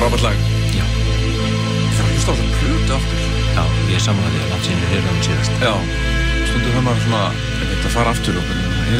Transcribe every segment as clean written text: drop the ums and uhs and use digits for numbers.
frábært lag. Já. Ég þarf að hlusta á þetta plötu aftur. Já, ég sammála því að langt síðan heyrði síðast. Já, stundum það maður svona, að fara aftur og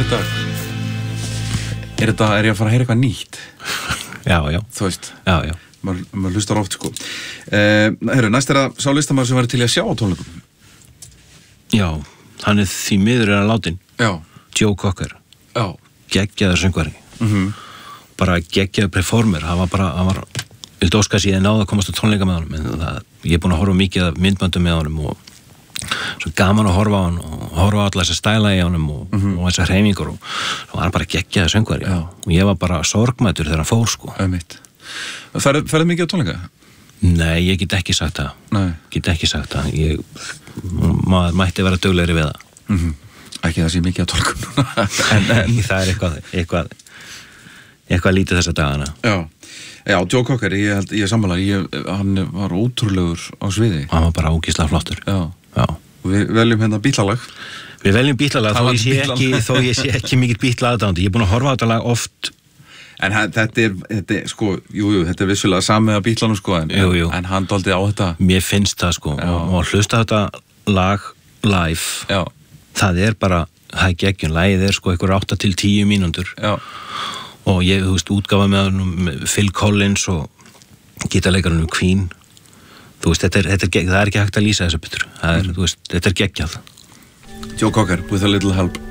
er ég að fara að heyra eitthvað nýtt? Já. Þú veist. Já. Maður hlustar oft, sko. Næst það sá listamaður sem væri til að sjá á tónleikum. Já, hann því miður látin. Já. Joe Cocker. Já. Geggjaður söngvari. Bara geggjaður performer. Hann var vildi óska síðan náða að komast á tónleika með honum, en ég búin að horfa mikið af myndböndum með honum og svo gaman að horfa á hann og horfa á alla þessa stæla í honum og þessar hreyfingur og það var bara geggjaður söngvari og ég var bara sorgmætur þegar hann fór, sko. Ferðu mikið á tónleika? Nei, ég get ekki sagt það. Get ekki sagt það. Maður mætti vera duglegri við það. Ekki það sé mikið á tónleikum. en það eitthvað lítið þessa dagana. Já, Joe Cocker, ég sammála, hann var ótrúlegur á sviði. Hann var bara ógeðslega flottur. Já. Og við veljum hérna Bítlalag. Við veljum Bítlalag, þó ég sé ekki mikill Bítla-aðdáandi. Ég er búin að horfa á þetta lag oft. En þetta er sko, þetta vissulega samið af Bítlanum, sko, en hann dálítið á þetta. Mér finnst það, sko, og að hlusta þetta lag live. Já. Það er bara, það er geggjun, lagið er sko einhver 8 til 10 mínútur. Já. Og ég, útgáfa með Phil Collins og gítarleikarinn Queen. Það er ekki hægt að lýsa þessu betur. Þetta er geggjað. Joe Cocker, With a Little Help.